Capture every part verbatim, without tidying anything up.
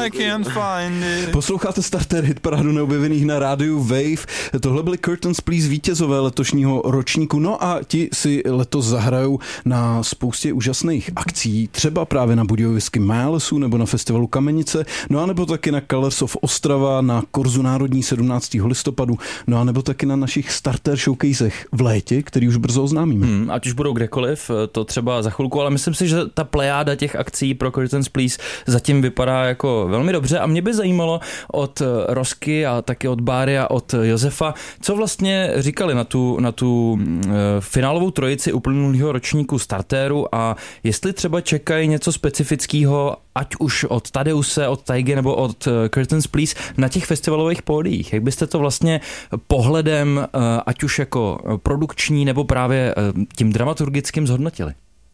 I can't find it. Posloucháte Starter hitparádu neobjevených na rádiu Wave. Tohle byly Curtains Please vítězové letošního ročníku. No a ti si letos zahrajou na spoustě úžasných akcí, třeba právě na Budějovickém Málesu nebo na festivalu Kamenice, no a nebo taky na Colors of Ostrava, na Korzu národní sedmnáctého listopadu, no a nebo taky na našich Starter showcasech v létě, který už brzo oznámíme. Hmm, ať už budou kdekoliv, to třeba za chvilku, ale myslím si, že ta plejáda těch akcí pro Curtains Please zatím vypadá jako velmi dobře a mě by zajímalo od Rosky a taky od Báry a od Josefa, co vlastně říkali na tu, na tu uh, finálovou trojici uplynulého ročníku Starteru a jestli třeba čekají něco specifického, ať už od Tadeuse, od Taigy nebo od uh, Curtains Please na těch festivalových pódiích. Jak byste to vlastně pohledem, uh, ať už jako produkční nebo právě uh, tím dramaturgickým zhodnotili?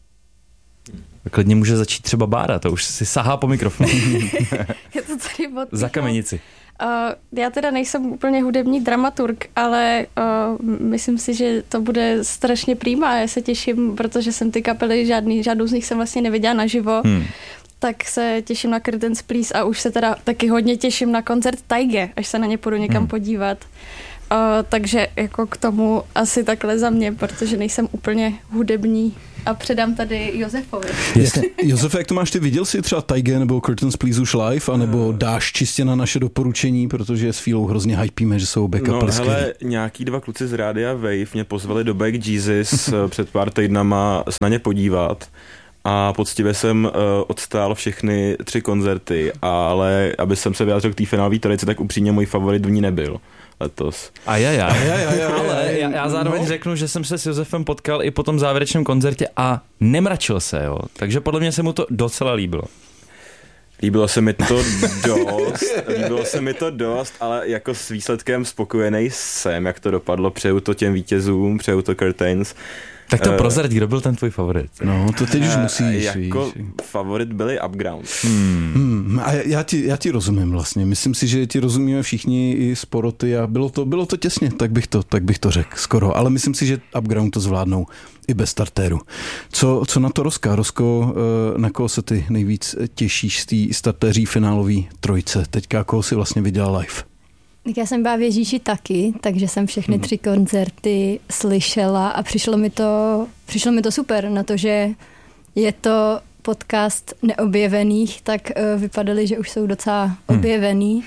Klidně může začít třeba Bára, to už si sahá po mikrofonu. Je to tady od Za Kamenici. Uh, já teda nejsem úplně hudební dramaturg, ale uh, myslím si, že to bude strašně prýma. Já se těším, protože jsem ty kapely, žádný, žádnou z nich jsem vlastně neviděla naživo, hmm. tak se těším na Curtains Please a už se teda taky hodně těším na koncert Taigy, až se na ně půjdu někam hmm. podívat. Uh, takže jako k tomu asi takhle za mě, protože nejsem úplně hudební. A předám tady Josefovi. Jasně. Josefe, jak to máš ty? Viděl jsi třeba Taigy nebo Curtains Please už live, anebo dáš čistě na naše doporučení, protože s Fílou hrozně hypíme, že jsou backup. No hele, nějaký dva kluci z Rádia Wave mě pozvali do Back Jesus před pár týdnama se na ně podívat. A poctivě jsem uh, odstál všechny tři koncerty, ale aby jsem se vyjádřil k té finálové trojici, tak upřímně můj favorit v ní nebyl letos. Ajajaj, ale já, já zároveň no. řeknu, že jsem se s Josefem potkal i po tom závěrečném koncertě a nemračil se, jo. Takže podle mě se mu to docela líbilo. Líbilo se mi to dost, líbilo se mi to dost, ale jako s výsledkem spokojený jsem, jak to dopadlo, přeju to těm vítězům, přeju to Curtains. Tak to uh, prozrať, kdo byl ten tvůj favorit? No, to teď už musíš. Jako víš. Favorit byli Upground. Hmm. Hmm, a já ti, já ti rozumím vlastně. Myslím si, že ti rozumíme všichni i z poroty a bylo to, bylo to těsně, tak bych to, tak bych to řekl skoro. Ale myslím si, že Upground to zvládnou i bez Starteru. Co, co na to Roska? Rosko, na koho se ty nejvíc těšíš z té startéří finálový trojce? Teďka koho si vlastně viděla live? Tak já jsem byla v Ježíši taky, takže jsem všechny tři koncerty slyšela a přišlo mi to, přišlo mi to super na to, že je to podcast neobjevených, tak uh, vypadaly, že už jsou docela objevený.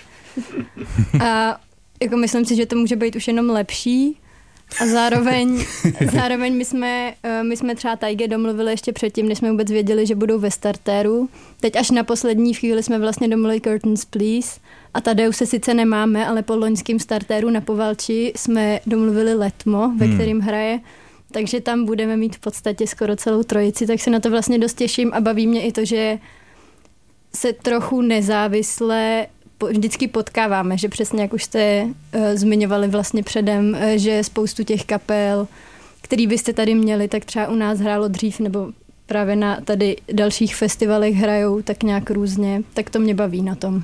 A jako myslím si, že to může být už jenom lepší. A zároveň, zároveň my jsme, my jsme třeba Taigy domluvili ještě předtím, než jsme vůbec věděli, že budou ve Starteru. Teď až na poslední chvíli jsme vlastně domluvili Curtains Please a Tadeu se sice nemáme, ale po loňském Starteru na Povalči jsme domluvili Letmo, ve kterým hraje, takže tam budeme mít v podstatě skoro celou trojici, tak se na to vlastně dost těším a baví mě i to, že se trochu nezávisle vždycky potkáváme, že přesně jak už jste uh, zmiňovali vlastně předem, uh, že spoustu těch kapel, který byste tady měli, tak třeba u nás hrálo dřív, nebo právě na tady dalších festivalech hrajou tak nějak různě, tak to mě baví na tom.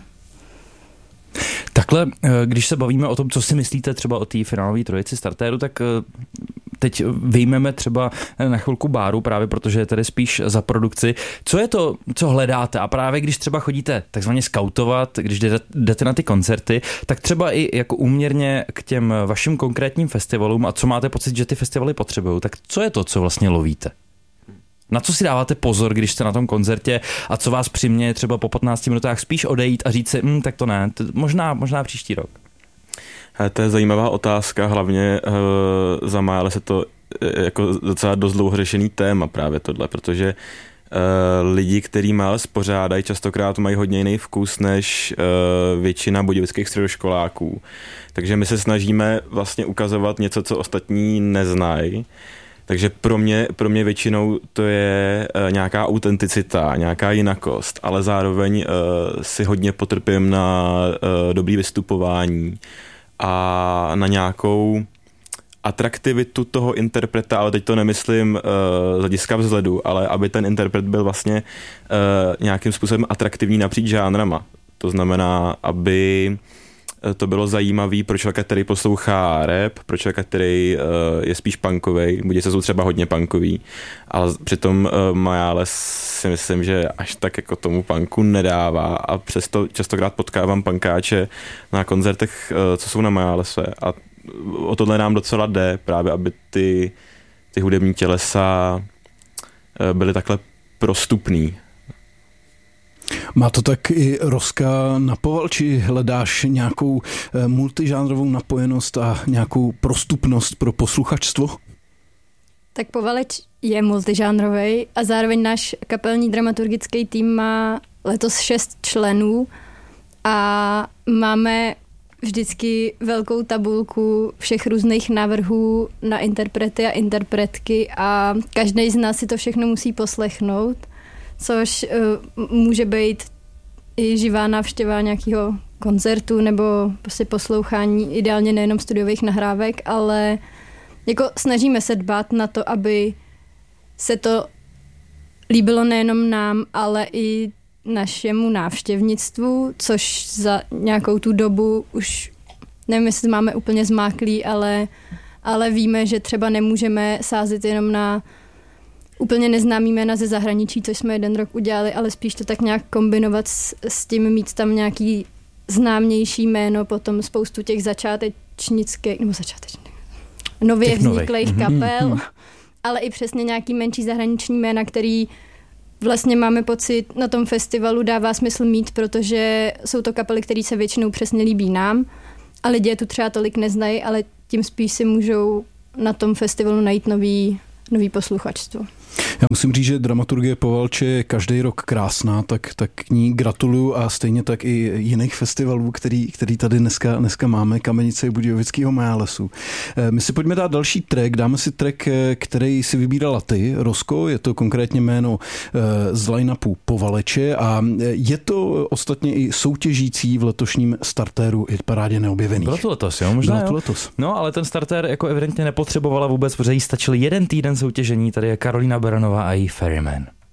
Takhle, když se bavíme o tom, co si myslíte třeba o té finálové trojici Starteru, tak teď vyjmeme třeba na chvilku Báru, právě protože je tady spíš za produkci. Co je to, co hledáte? A právě když třeba chodíte takzvaně skautovat, když jdete na ty koncerty, tak třeba i jako úměrně k těm vašim konkrétním festivalům a co máte pocit, že ty festivaly potřebují, tak co je to, co vlastně lovíte? Na co si dáváte pozor, když jste na tom koncertě a co vás přiměje třeba po patnácti minutách spíš odejít a říct si, hm, tak to ne, to možná, možná příští rok? To je zajímavá otázka, hlavně uh, za Mále se to jako docela dost dlouho řešený téma právě tohle, protože uh, lidi, kteří Mále spořádají, častokrát mají hodně jiný vkus než uh, většina budějovických středoškoláků. Takže my se snažíme vlastně ukazovat něco, co ostatní neznají. Takže pro mě, pro mě většinou to je uh, nějaká autenticita, nějaká jinakost, ale zároveň uh, si hodně potrpím na uh, dobrý vystupování a na nějakou atraktivitu toho interpreta, ale teď to nemyslím uh, z hlediska vzhledu, ale aby ten interpret byl vlastně uh, nějakým způsobem atraktivní napříč žánrama. To znamená, aby to bylo zajímavý pro člověka, který poslouchá rap, pro člověka, který uh, je spíš punkovej, Budějovice jsou třeba hodně punkový, ale přitom uh, Majáles si myslím, že až tak jako tomu punku nedává a přesto častokrát potkávám punkáče na koncertech, uh, co jsou na Majálese a o tohle nám docela jde, právě aby ty, ty hudební tělesa uh, byly takhle prostupný. Má to tak i Roska na Povalči? Hledáš nějakou multižánrovou napojenost a nějakou prostupnost pro posluchačstvo? Tak Povaleč je multižánrovej a zároveň náš kapelní dramaturgický tým má letos šest členů a máme vždycky velkou tabulku všech různých návrhů na interprety a interpretky a každý z nás si to všechno musí poslechnout, což uh, může být i živá návštěva nějakého koncertu nebo prostě poslouchání, ideálně nejenom studiových nahrávek, ale jako snažíme se dbát na to, aby se to líbilo nejenom nám, ale i našemu návštěvnictvu, což za nějakou tu dobu už, nevím, jestli máme úplně zmáklý, ale, ale víme, že třeba nemůžeme sázet jenom na úplně neznámý jména ze zahraničí, což jsme jeden rok udělali, ale spíš to tak nějak kombinovat s, s tím, mít tam nějaký známější jméno, potom spoustu těch začátečnických, nebo začátečných, nově vzniklých kapel, mm-hmm. ale i přesně nějaký menší zahraniční jména, který vlastně máme pocit na tom festivalu dává smysl mít, protože jsou to kapely, které se většinou přesně líbí nám a lidi je tu třeba tolik neznají, ale tím spíš si můžou na tom festivalu najít nový, nový posluchačstvo. Já musím říct, že dramaturgie Povalče je každý rok krásná, tak, tak k ní gratuluju a stejně tak i jiných festivalů, který, který tady dneska, dneska máme, Kamenice Budějovického Majálesu. My si pojďme dát další track, dáme si track, který si vybírala ty, Rosko, je to konkrétně jméno z line-upu Povaleče a je to ostatně i soutěžící v letošním startéru Hitparádě neobjevených. Bylo to letos, jo? Možná Bylo to jo. letos. No, ale ten startér jako evidentně nepotřebovala vůbec, protože jí stačil jeden týden soutěžení, tady je Karolína Baranová a její Ferryman.